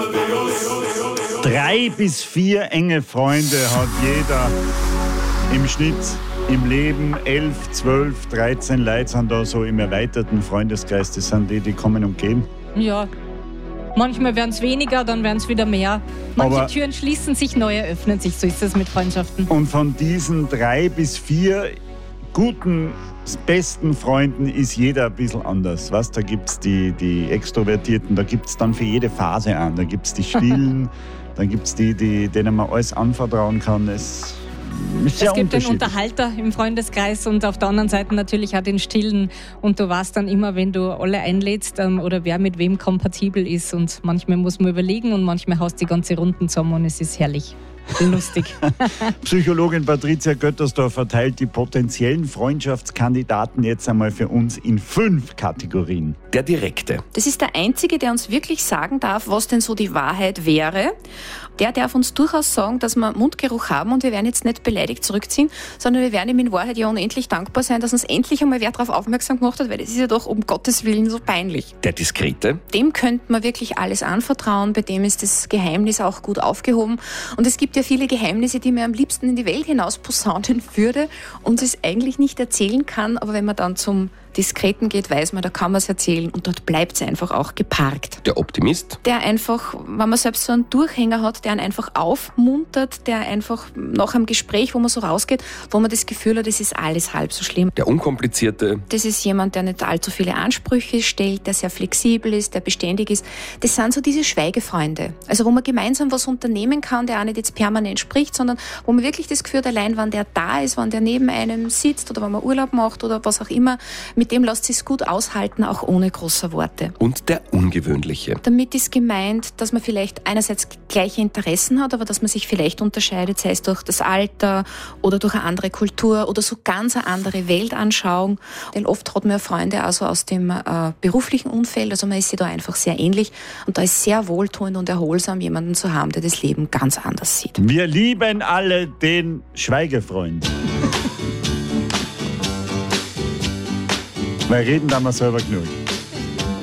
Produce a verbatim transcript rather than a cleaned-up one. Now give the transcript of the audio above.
Drei bis vier enge Freunde hat jeder im Schnitt im Leben. Elf, zwölf, dreizehn Leute sind da so im erweiterten Freundeskreis. Das sind die, die kommen und gehen. Ja, manchmal werden es weniger, dann werden es wieder mehr. Manche Aber Türen schließen sich, neue öffnen sich. So ist es mit Freundschaften. Und von diesen drei bis vier guten, besten Freunden ist jeder ein bisschen anders. Was? Da gibt es die, die Extrovertierten, da gibt es dann für jede Phase an. Da gibt es die Stillen, dann gibt es die, die, denen man alles anvertrauen kann. Es ist sehr Es gibt den unterschiedlich. Unterhalter im Freundeskreis und auf der anderen Seite natürlich auch den Stillen. Und du weißt dann immer, wenn du alle einlädst ähm, oder wer mit wem kompatibel ist. Und manchmal muss man überlegen und manchmal haust die ganze Runden zusammen und es ist herrlich. Lustig. Psychologin Patricia Göttersdorf verteilt die potenziellen Freundschaftskandidaten jetzt einmal für uns in fünf Kategorien. Der Direkte. Das ist der Einzige, der uns wirklich sagen darf, was denn so die Wahrheit wäre. Der darf uns durchaus sagen, dass wir Mundgeruch haben und wir werden jetzt nicht beleidigt zurückziehen, sondern wir werden ihm in Wahrheit ja unendlich dankbar sein, dass uns endlich einmal wer darauf aufmerksam gemacht hat, weil das ist ja doch um Gottes Willen so peinlich. Der Diskrete. Dem könnte man wirklich alles anvertrauen, bei dem ist das Geheimnis auch gut aufgehoben. Und es gibt ja viele Geheimnisse, die man am liebsten in die Welt hinaus posaunen würde und es eigentlich nicht erzählen kann, aber wenn man dann zum Diskreten geht, weiß man, da kann man es erzählen und dort bleibt es einfach auch geparkt. Der Optimist. Der einfach, wenn man selbst so einen Durchhänger hat, der einen einfach aufmuntert, der einfach nach einem Gespräch, wo man so rausgeht, wo man das Gefühl hat, es ist alles halb so schlimm. Der Unkomplizierte. Das ist jemand, der nicht allzu viele Ansprüche stellt, der sehr flexibel ist, der beständig ist. Das sind so diese Schweigefreunde. Also wo man gemeinsam was unternehmen kann, der auch nicht jetzt permanent spricht, sondern wo man wirklich das Gefühl hat, allein wenn der da ist, wenn der neben einem sitzt oder wenn man Urlaub macht oder was auch immer, mit dem lässt sich gut aushalten, auch ohne große Worte. Und der Ungewöhnliche. Damit ist gemeint, dass man vielleicht einerseits gleiche Interessen hat, aber dass man sich vielleicht unterscheidet, sei es durch das Alter oder durch eine andere Kultur oder so ganz eine andere Weltanschauung. Denn oft hat man ja Freunde also aus dem äh, beruflichen Umfeld, also man ist sich da einfach sehr ähnlich und da ist sehr wohltuend und erholsam, jemanden zu haben, der das Leben ganz anders sieht. Wir lieben alle den Schweigefreund. Weil reden da mal selber genug.